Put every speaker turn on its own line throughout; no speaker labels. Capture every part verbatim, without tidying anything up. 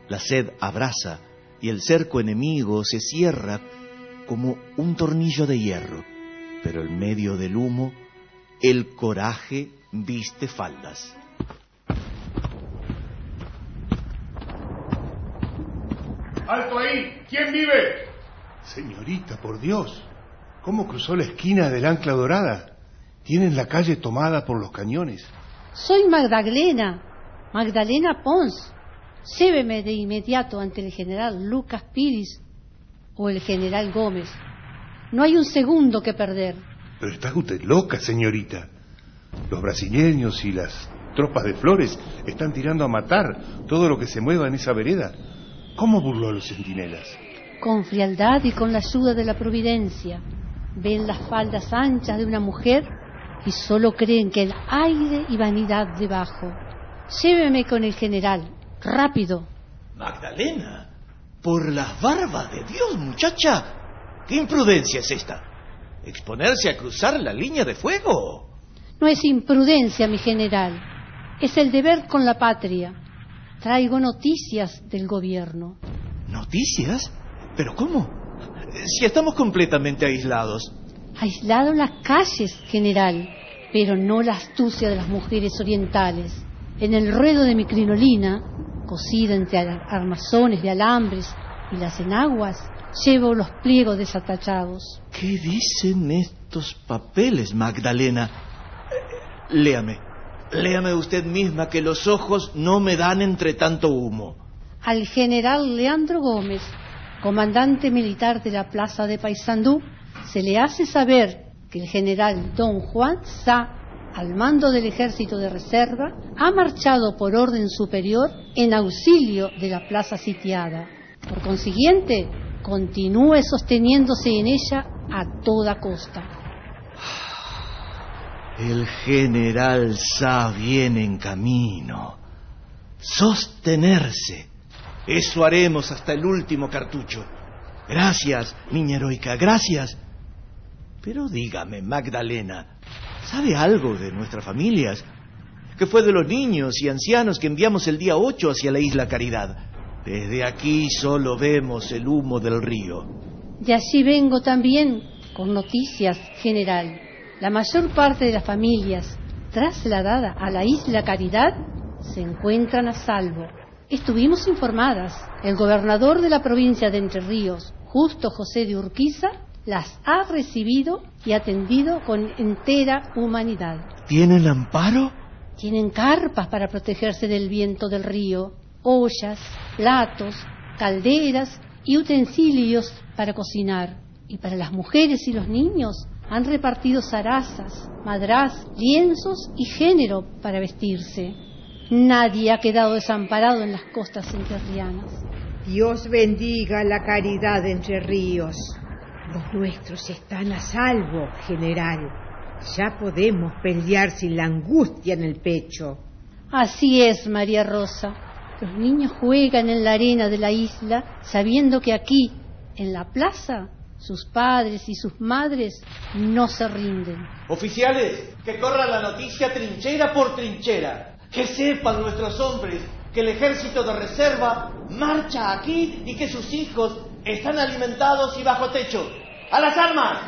La sed abraza y el cerco enemigo se cierra como un tornillo de hierro, pero en medio del humo el coraje viste faldas.
¡Alto ahí! ¿Quién vive?
Señorita, por Dios, ¿cómo cruzó la esquina del Ancla Dorada? Tienen la calle tomada por los cañones.
Soy Magdalena, Magdalena Pons. Lléveme de inmediato ante el general Lucas Piris o el general Gómez. No hay un segundo que perder.
Pero está usted loca, señorita. Los brasileños y las tropas de Flores están tirando a matar todo lo que se mueva en esa vereda. ¿Cómo burló a los centinelas?
Con frialdad y con la ayuda de la providencia. Ven las faldas anchas de una mujer y solo creen que el aire y vanidad debajo. Lléveme con el general, rápido.
Magdalena, por las barbas de Dios, muchacha, ¿qué imprudencia es esta? ¿Exponerse a cruzar la línea de fuego?
No es imprudencia, mi general, es el deber con la patria. Traigo noticias del gobierno.
¿Noticias? ¿Pero cómo? Si estamos completamente aislados.
Aislado en las calles, general, pero no la astucia de las mujeres orientales. En el ruedo de mi crinolina, cosida entre armazones de alambres y las enaguas, llevo los pliegos desatachados.
¿Qué dicen estos papeles, Magdalena? Léame, léame usted misma, que los ojos no me dan entre tanto humo.
Al general Leandro Gómez, comandante militar de la plaza de Paysandú, se le hace saber que el general Don Juan Sá, al mando del ejército de reserva, ha marchado por orden superior en auxilio de la plaza sitiada. Por consiguiente, continúe sosteniéndose en ella a toda costa.
El general Sá viene en camino. Sostenerse. Eso haremos hasta el último cartucho. Gracias, niña heroica, gracias. Pero dígame, Magdalena, ¿sabe algo de nuestras familias? ¿Qué fue de los niños y ancianos que enviamos el día ocho hacia la isla Caridad? Desde aquí solo vemos el humo del río.
Y así vengo también con noticias, general. La mayor parte de las familias trasladadas a la isla Caridad se encuentran a salvo. Estuvimos informadas. El gobernador de la provincia de Entre Ríos, Justo José de Urquiza, las ha recibido y atendido con entera humanidad.
¿Tienen amparo?
Tienen carpas para protegerse del viento del río, ollas, platos, calderas y utensilios para cocinar. Y para las mujeres y los niños han repartido zarazas, madrás, lienzos y género para vestirse. Nadie ha quedado desamparado en las costas entrerrianas.
Dios bendiga la caridad de Entre Ríos. Los nuestros están a salvo, general. Ya podemos pelear sin la angustia en el pecho.
Así es, María Rosa. Los niños juegan en la arena de la isla sabiendo que aquí, en la plaza, sus padres y sus madres no se rinden.
Oficiales, que corra la noticia trinchera por trinchera. Que sepan nuestros hombres que el ejército de reserva marcha aquí y que sus hijos están alimentados y bajo techo. ¡A las armas!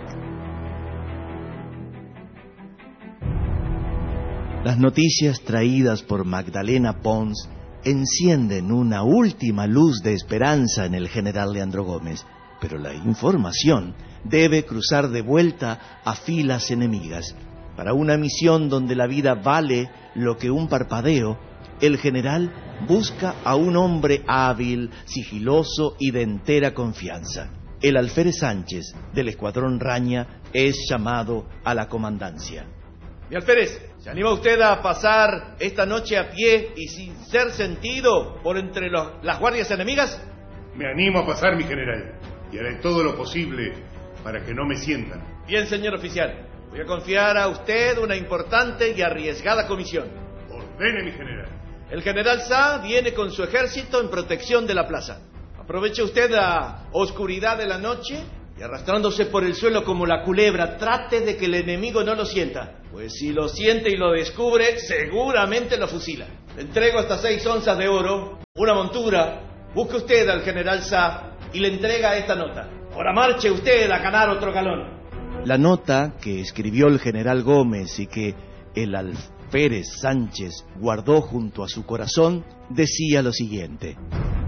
Las noticias traídas por Magdalena Pons encienden una última luz de esperanza en el general Leandro Gómez, pero la información debe cruzar de vuelta a filas enemigas. Para una misión donde la vida vale lo que un parpadeo, el general busca a un hombre hábil, sigiloso y de entera confianza. El alférez Sánchez, del escuadrón Raña, es llamado a la comandancia. Mi alférez, ¿se anima usted a pasar esta noche a pie y sin ser sentido por entre los, las guardias enemigas?
Me animo a pasar, mi general, y haré todo lo posible para que no me sientan.
Bien, señor oficial. Voy a confiar a usted una importante y arriesgada comisión.
Ordene, mi general.
El general Sá viene con su ejército en protección de la plaza. Aproveche usted la oscuridad de la noche y arrastrándose por el suelo como la culebra, trate de que el enemigo no lo sienta. Pues si lo siente y lo descubre, seguramente lo fusila. Le entrego hasta seis onzas de oro, una montura. Busque usted al general Sá y le entrega esta nota. Ahora marche usted a ganar otro galón.
La nota que escribió el general Gómez y que el alférez Sánchez guardó junto a su corazón decía lo siguiente: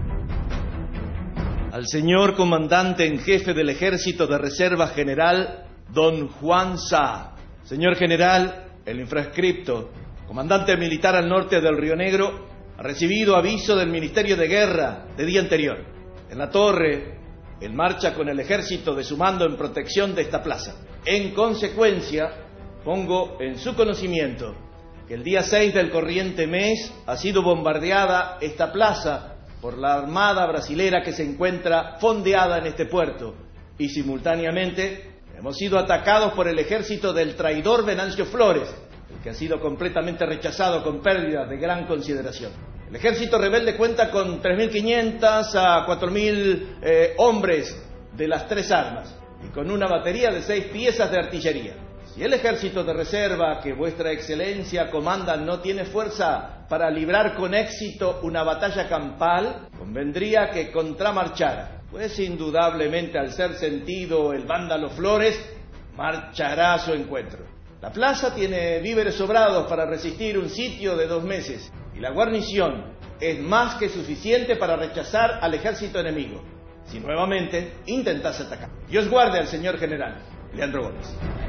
al señor comandante en jefe del ejército de reserva general, don Juan Sá. Señor general, el infrascripto, comandante militar al norte del Río Negro, ha recibido aviso del Ministerio de Guerra de día anterior. En la torre, él marcha con el ejército de su mando en protección de esta plaza. En consecuencia, pongo en su conocimiento que el día seis del corriente mes ha sido bombardeada esta plaza por la armada brasilera que se encuentra fondeada en este puerto, y simultáneamente hemos sido atacados por el ejército del traidor Venancio Flores, el que ha sido completamente rechazado con pérdidas de gran consideración. El ejército rebelde cuenta con tres mil quinientos a cuatro mil eh, hombres de las tres armas y con una batería de seis piezas de artillería. Si el ejército de reserva que vuestra excelencia comanda no tiene fuerza para librar con éxito una batalla campal, convendría que contramarchara, pues indudablemente al ser sentido el vándalo Flores, marchará a su encuentro. La plaza tiene víveres sobrados para resistir un sitio de dos meses y la guarnición es más que suficiente para rechazar al ejército enemigo, si nuevamente intentase atacar. Dios guarde al señor general Leandro Gómez.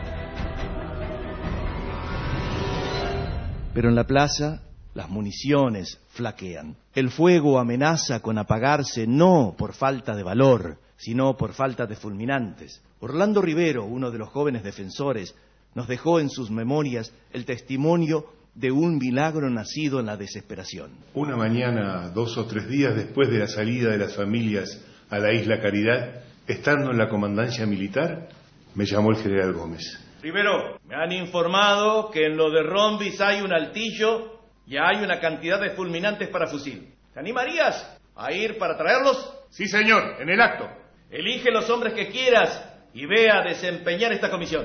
Pero en la plaza las municiones flaquean. El fuego amenaza con apagarse no por falta de valor, sino por falta de fulminantes. Orlando Rivero, uno de los jóvenes defensores, nos dejó en sus memorias el testimonio de un milagro nacido en la desesperación.
Una mañana, dos o tres días después de la salida de las familias a la Isla Caridad, estando en la comandancia militar, me llamó el general Gómez.
Rivero, me han informado que en lo de Rombis hay un altillo y hay una cantidad de fulminantes para fusil. ¿Te animarías a ir para traerlos?
Sí, señor, en el acto.
Elige los hombres que quieras y ve a desempeñar esta comisión.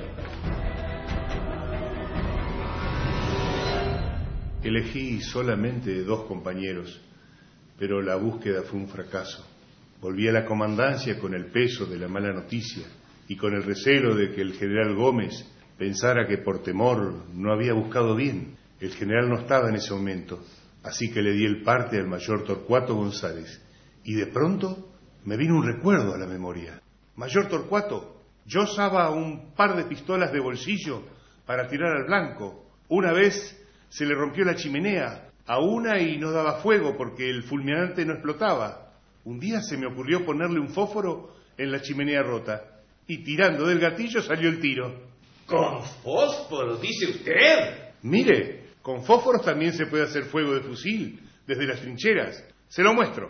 Elegí solamente dos compañeros, pero la búsqueda fue un fracaso. Volví a la comandancia con el peso de la mala noticia y con el recelo de que el general Gómez pensara que por temor no había buscado bien. El general no estaba en ese momento, así que le di el parte al mayor Torcuato González. Y de pronto me vino un recuerdo a la memoria. Mayor Torcuato, yo usaba un par de pistolas de bolsillo para tirar al blanco. Una vez se le rompió la chimenea a una y no daba fuego porque el fulminante no explotaba. Un día se me ocurrió ponerle un fósforo en la chimenea rota y tirando del gatillo salió el tiro.
¿Con fósforo, dice usted?
Mire, con fósforos también se puede hacer fuego de fusil desde las trincheras. Se lo muestro.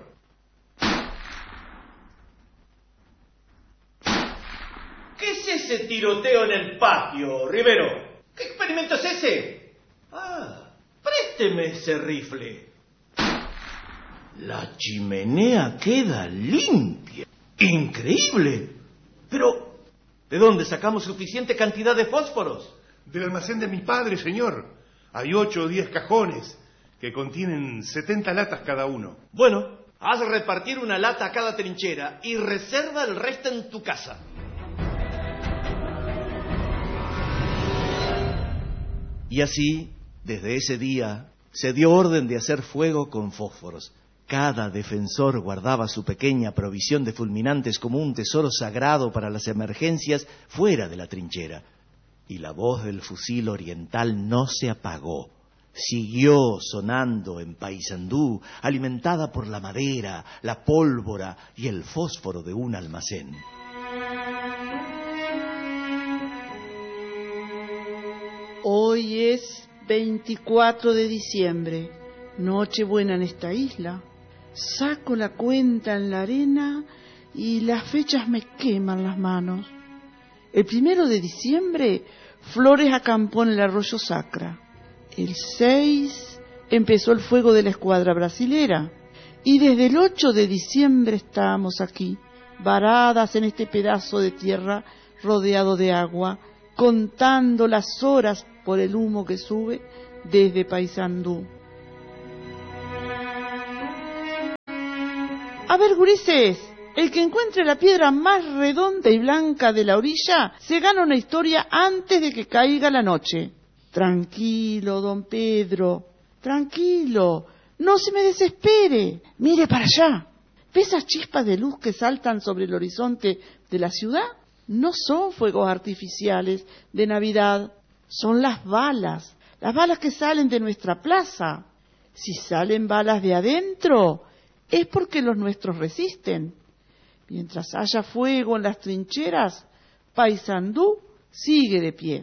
¿Qué es ese tiroteo en el patio, Rivero? ¿Qué experimento es ese? Ah, présteme ese rifle. La chimenea queda limpia. ¡Increíble! Pero, ¿de dónde sacamos suficiente cantidad de fósforos?
Del almacén de mi padre, señor. Hay ocho o diez cajones que contienen setenta latas cada uno.
Bueno, haz repartir una lata a cada trinchera y reserva el resto en tu casa.
Y así, desde ese día, se dio orden de hacer fuego con fósforos. Cada defensor guardaba su pequeña provisión de fulminantes como un tesoro sagrado para las emergencias fuera de la trinchera. Y la voz del fusil oriental no se apagó. Siguió sonando en Paysandú, alimentada por la madera, la pólvora y el fósforo de un almacén.
Hoy es veinticuatro de diciembre, Nochebuena en esta isla. Saco la cuenta en la arena y las fechas me queman las manos. El primero de diciembre, Flores acampó en el arroyo Sacra. El seis empezó el fuego de la escuadra brasilera. Y desde el ocho de diciembre estábamos aquí, varadas en este pedazo de tierra rodeado de agua, contando las horas por el humo que sube desde Paysandú. A ver, gurises, el que encuentre la piedra más redonda y blanca de la orilla se gana una historia antes de que caiga la noche. Tranquilo, don Pedro, tranquilo, no se me desespere. Mire para allá. ¿Ve esas chispas de luz que saltan sobre el horizonte de la ciudad? No son fuegos artificiales de Navidad, son las balas, las balas que salen de nuestra plaza. Si salen balas de adentro, es porque los nuestros resisten. Mientras haya fuego en las trincheras, Paysandú sigue de pie.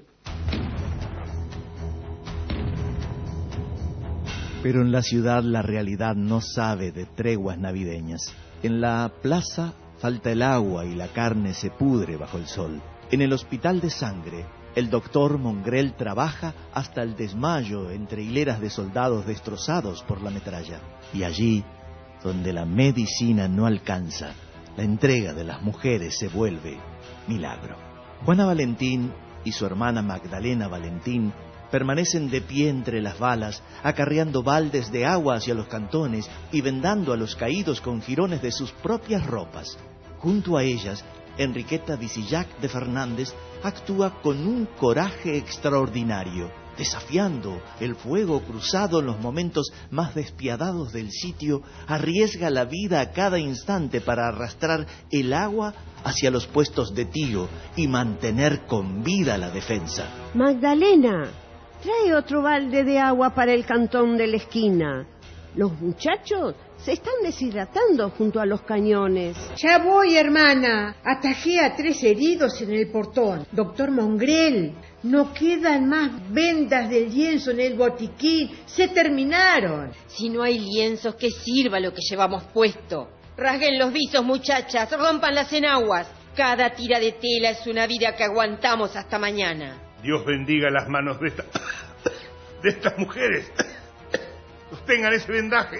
Pero en la ciudad la realidad no sabe de treguas navideñas. En la plaza falta el agua y la carne se pudre bajo el sol. En el hospital de sangre, el doctor Mongrel trabaja hasta el desmayo entre hileras de soldados destrozados por la metralla. Y allí, donde la medicina no alcanza, la entrega de las mujeres se vuelve milagro. Juana Valentín y su hermana Magdalena Valentín permanecen de pie entre las balas, acarreando baldes de agua hacia los cantones y vendando a los caídos con jirones de sus propias ropas. Junto a ellas, Enriqueta Visillac de Fernández actúa con un coraje extraordinario, desafiando el fuego cruzado en los momentos más despiadados del sitio, arriesga la vida a cada instante para arrastrar el agua hacia los puestos de tiro y mantener con vida la defensa.
Magdalena, trae otro balde de agua para el cantón de la esquina. Los muchachos se están deshidratando junto a los cañones.
Ya voy, hermana. Atajé a tres heridos en el portón. Doctor Mongrel, no quedan más vendas de lienzo en el botiquín. Se terminaron.
Si no hay lienzos, ¿qué sirva lo que llevamos puesto? Rasguen los visos, muchachas, rompan las enaguas. Cada tira de tela es una vida que aguantamos hasta mañana.
Dios bendiga las manos de, esta, de estas mujeres. Sostengan ese vendaje.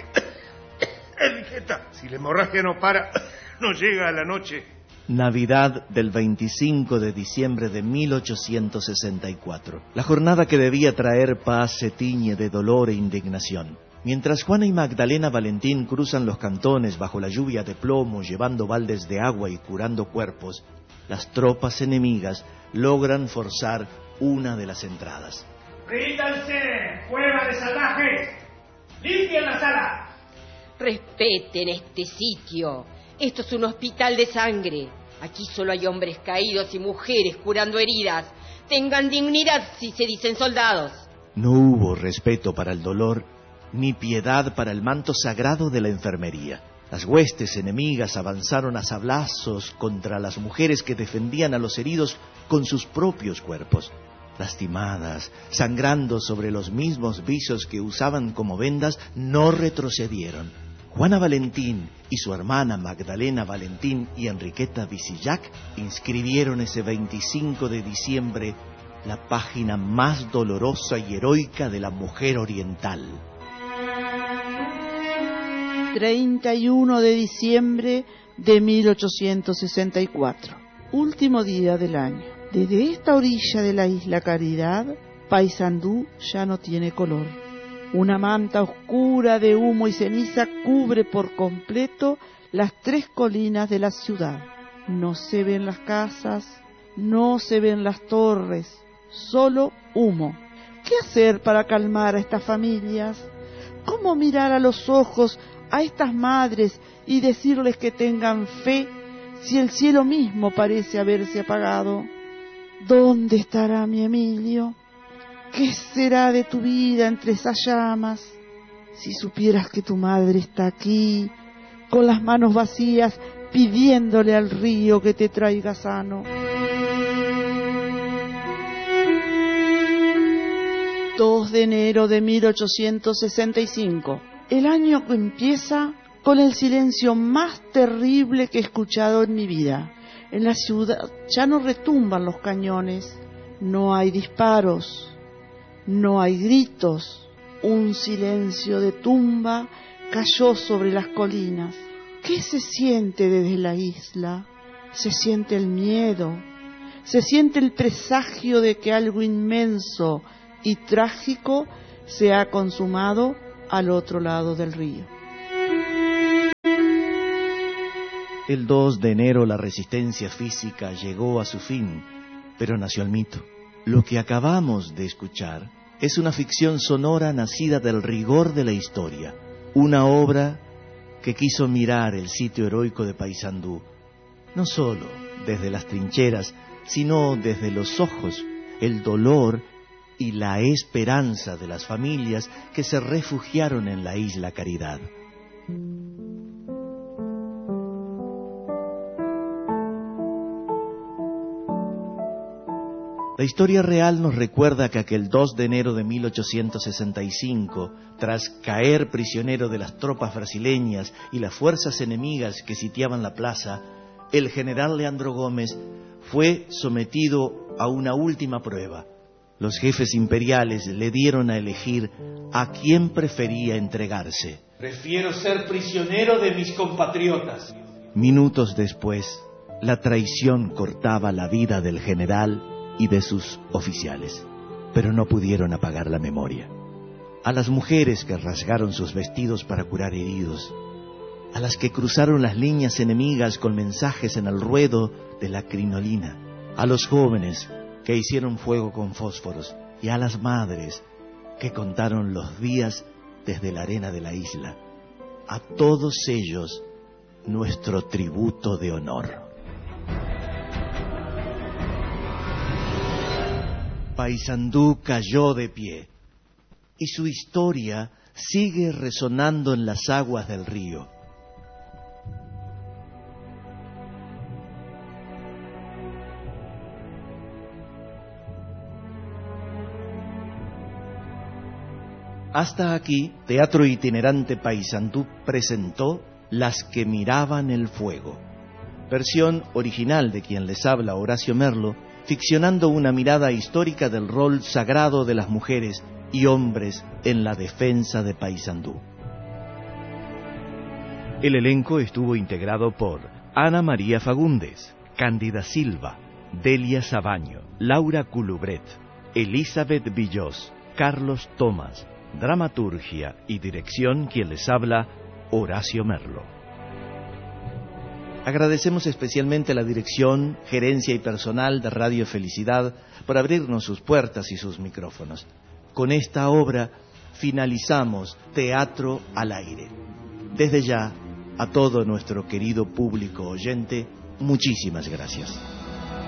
Enriqueta, si la hemorragia no para, no llega a la noche.
Navidad del veinticinco de diciembre de mil ochocientos sesenta y cuatro. La jornada que debía traer paz se tiñe de dolor e indignación. Mientras Juana y Magdalena Valentín cruzan los cantones bajo la lluvia de plomo, llevando baldes de agua y curando cuerpos, las tropas enemigas logran forzar una de las entradas.
¡Rítanse! ¡Cueva de salvajes! ¡Limpien la sala!
Respeten este sitio. Esto es un hospital de sangre. Aquí solo hay hombres caídos y mujeres curando heridas. Tengan dignidad si se dicen soldados.
No hubo respeto para el dolor, ni piedad para el manto sagrado de la enfermería. Las huestes enemigas avanzaron a sablazos contra las mujeres que defendían a los heridos con sus propios cuerpos. Lastimadas, sangrando sobre los mismos visos que usaban como vendas, no retrocedieron. Juana Valentín y su hermana Magdalena Valentín y Enriqueta Visillac inscribieron ese veinticinco de diciembre la página más dolorosa y heroica de la mujer oriental.
treinta y uno de diciembre de mil ochocientos sesenta y cuatro, último día del año. Desde esta orilla de la isla Caridad, Paysandú ya no tiene color. Una manta oscura de humo y ceniza cubre por completo las tres colinas de la ciudad. No se ven las casas, no se ven las torres, solo humo. ¿Qué hacer para calmar a estas familias? ¿Cómo mirar a los ojos a estas madres y decirles que tengan fe si el cielo mismo parece haberse apagado? ¿Dónde estará mi Emilio? ¿Qué será de tu vida entre esas llamas? Si supieras que tu madre está aquí, con las manos vacías, pidiéndole al río que te traiga sano. dos de enero de mil ochocientos sesenta y cinco. El año que empieza con el silencio más terrible que he escuchado en mi vida. En la ciudad ya no retumban los cañones, no hay disparos, no hay gritos. Un silencio de tumba cayó sobre las colinas. ¿Qué se siente desde la isla? Se siente el miedo, se siente el presagio de que algo inmenso y trágico se ha consumado al otro lado del río.
El dos de enero la resistencia física llegó a su fin, pero nació el mito. Lo que acabamos de escuchar es una ficción sonora nacida del rigor de la historia, una obra que quiso mirar el sitio heroico de Paysandú, no solo desde las trincheras, sino desde los ojos, el dolor y la esperanza de las familias que se refugiaron en la isla Caridad. La historia real nos recuerda que aquel dos de enero de mil ochocientos sesenta y cinco, tras caer prisionero de las tropas brasileñas y las fuerzas enemigas que sitiaban la plaza, el general Leandro Gómez fue sometido a una última prueba. Los jefes imperiales le dieron a elegir a quién prefería entregarse.
Prefiero ser prisionero de mis compatriotas.
Minutos después, la traición cortaba la vida del general y de sus oficiales, pero no pudieron apagar la memoria. A las mujeres que rasgaron sus vestidos para curar heridos, a las que cruzaron las líneas enemigas con mensajes en el ruedo de la crinolina, a los jóvenes que hicieron fuego con fósforos y a las madres que contaron los días desde la arena de la isla. A todos ellos, nuestro tributo de honor. Paysandú cayó de pie y su historia sigue resonando en las aguas del río. Hasta aquí, Teatro Itinerante Paysandú presentó Las que miraban el fuego, versión original de quien les habla, Horacio Merlo, ficcionando una mirada histórica del rol sagrado de las mujeres y hombres en la defensa de Paysandú. El elenco estuvo integrado por Ana María Fagundes, Cándida Silva, Delia Sabaño, Laura Culubret, Elizabeth Villós, Carlos Tomás, dramaturgia y dirección quien les habla, Horacio Merlo. Agradecemos especialmente a la dirección, gerencia y personal de Radio Felicidad por abrirnos sus puertas y sus micrófonos. Con esta obra finalizamos Teatro al Aire. Desde ya, a todo nuestro querido público oyente, muchísimas gracias.